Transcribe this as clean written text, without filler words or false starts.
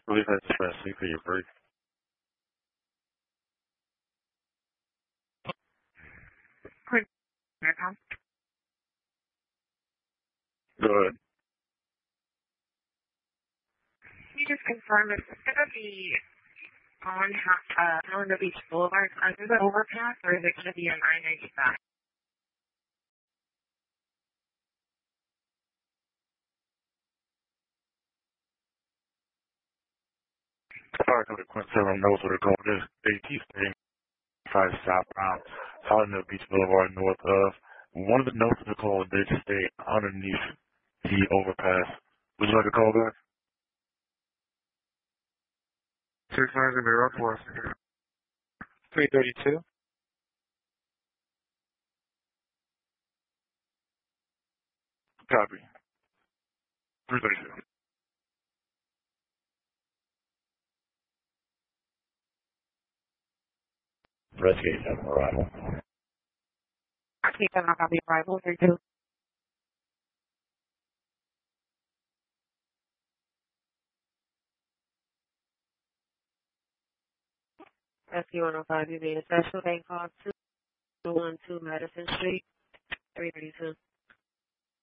Really had to fast sleep for your break. Quick, Can Go ahead. you just confirm if it's going to be on Helena Beach Boulevard under the overpass, or is it going to be on I-95? Sorry, I Quint Several knows what they're going. They keep staying 5 southbound, Helena Beach Boulevard north of. One of the notes of the call did stay underneath the overpass. Would you like to call back? 690 332. Copy. 332. Investigate that arrival. I think I'm not going to be arrival here, too. SQ-105, you made a special bank call 212 Madison Street, 332.